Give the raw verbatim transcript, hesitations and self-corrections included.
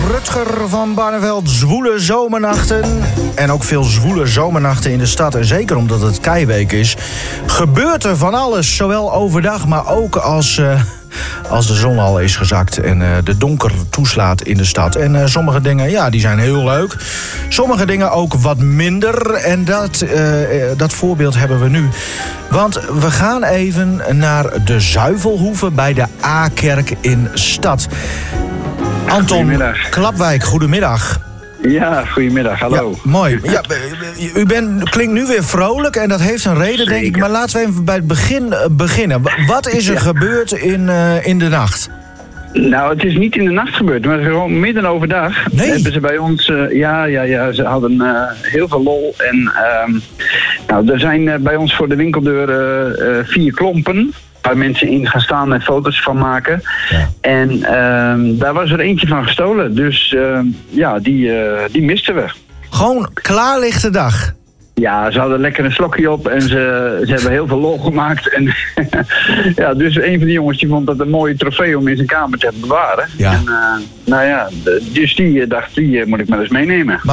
Rutger van Barneveld. Zwoele zomernachten. En ook veel zwoele zomernachten in de stad. En zeker omdat het keiweek is. Gebeurt er van alles. Zowel overdag, maar ook als... Uh, Als de zon al is gezakt en uh, de donker toeslaat in de stad. En uh, sommige dingen, ja, die zijn heel leuk. Sommige dingen ook wat minder. En dat, uh, dat voorbeeld hebben we nu. Want we gaan even naar de Zuivelhoeve bij de A-kerk in Stad. Anton Klapwijk, goedemiddag. Ja, goedemiddag, hallo. Ja, mooi. Ja, u bent, klinkt nu weer vrolijk en dat heeft een reden, Zeker. denk ik. Maar laten we even bij het begin beginnen. Wat is er ja. gebeurd in, uh, in de nacht? Nou, het is niet in de nacht gebeurd, maar gewoon midden overdag. Nee. Hebben ze bij ons, uh, ja, ja, ja, ze hadden uh, heel veel lol. En uh, nou, er zijn uh, bij ons voor de winkeldeur uh, uh, vier klompen. Waar mensen in gaan staan en foto's van maken. Ja. En uh, daar was er eentje van gestolen. Dus uh, ja, die, uh, die misten we. Gewoon klaarlichte dag? Ja, ze hadden lekker een slokje op en ze, ze hebben heel veel lol gemaakt. En ja, dus een van die jongens die vond dat een mooie trofee om in zijn kamer te bewaren. Ja. En uh, nou ja, dus die dacht, die moet ik maar eens meenemen.